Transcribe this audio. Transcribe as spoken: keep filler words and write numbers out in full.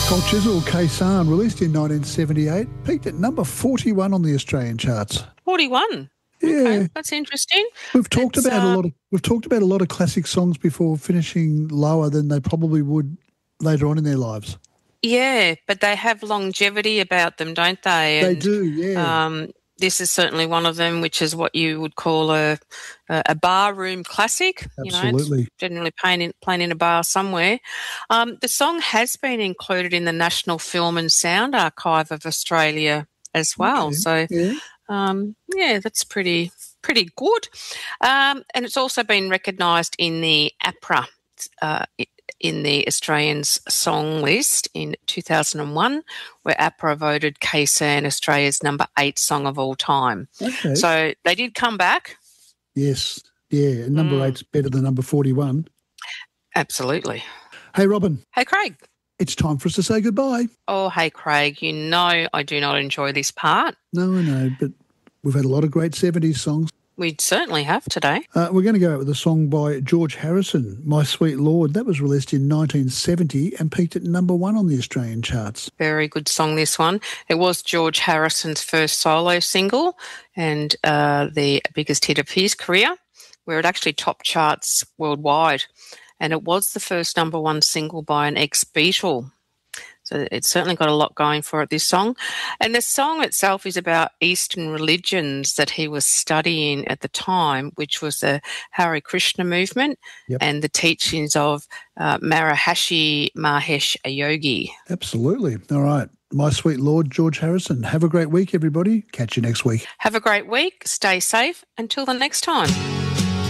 Cold Chisel, Khe-Sanh, released in nineteen seventy-eight, peaked at number forty-one on the Australian charts. forty-one. Yeah, okay, that's interesting. we've talked It's, about uh, a lot of we've talked about a lot of classic songs before finishing lower than they probably would later on in their lives. Yeah, but they have longevity about them, don't they? They And, do, yeah. Um, this is certainly one of them, which is what you would call a a, a bar room classic. Absolutely. You know, it's generally playing in, playing in a bar somewhere. Um, the song has been included in the National Film and Sound Archive of Australia as well. Okay, So, yeah. um, yeah, that's pretty pretty good. Um, and it's also been recognised in the APRA. Uh, in the Australians song list in two thousand one, where APRA voted Khe-Sanh Australia's number eight song of all time. Okay. So they did come back. Yes, yeah, and number Mm. eight's better than number forty-one. Absolutely. Hey, Robin, Hey, Craig. it's time for us to say goodbye. Oh, hey, Craig, you know I do not enjoy this part. No, I know, but we've had a lot of great seventies songs. We certainly have today. Uh, we're going to go out with a song by George Harrison, My Sweet Lord. That was released in nineteen seventy and peaked at number one on the Australian charts. Very good song, this one. It was George Harrison's first solo single and uh, the biggest hit of his career, where it actually topped charts worldwide. And it was the first number one single by an ex-Beatle. So it's certainly got a lot going for it, this song. And the song itself is about Eastern religions that he was studying at the time, which was the Hare Krishna movement Yep. and the teachings of uh, Maharishi Mahesh Yogi. Absolutely. All right. My Sweet Lord, George Harrison. Have a great week, everybody. Catch you next week. Have a great week. Stay safe. Until the next time.